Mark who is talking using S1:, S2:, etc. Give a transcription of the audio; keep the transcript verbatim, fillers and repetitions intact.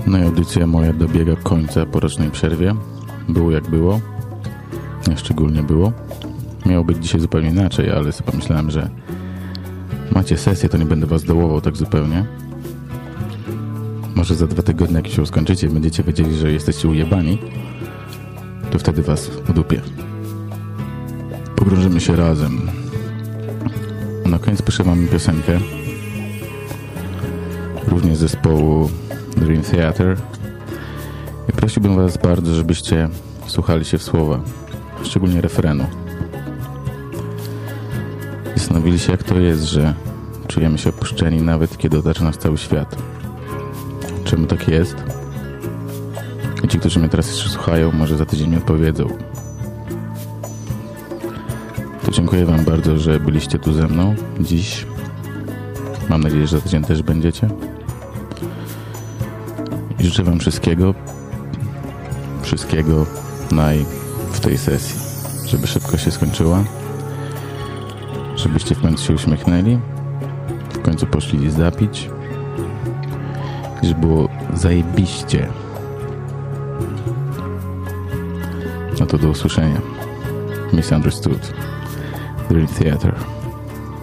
S1: No i audycja moja dobiega końca po rocznej przerwie. Było jak było. Szczególnie było. Miało być dzisiaj zupełnie inaczej, ale sobie pomyślałem, że macie sesję, to nie będę was dołował tak zupełnie. Może za dwa tygodnie, jak się skończycie, będziecie wiedzieli, że jesteście ujebani, to wtedy was udupię. Pogrążymy się razem. Na koniec piszę wam piosenkę. Również z zespołu Dream Theater. I prosiłbym was bardzo, żebyście słuchali się w słowa. Szczególnie refrenu. I zastanowili się, jak to jest, że czujemy się opuszczeni, nawet kiedy otacza nas cały świat. Czemu tak jest? I ci, którzy mnie teraz jeszcze słuchają, może za tydzień mi odpowiedzą. To dziękuję wam bardzo, że byliście tu ze mną dziś. Mam nadzieję, że za tydzień też będziecie. I życzę wam wszystkiego, wszystkiego naj w tej sesji. Żeby szybko się skończyła. Żebyście w końcu się uśmiechnęli. W końcu poszli zapić. I żeby było zajebiście. No to do usłyszenia. Misunderstood. Dream Theater.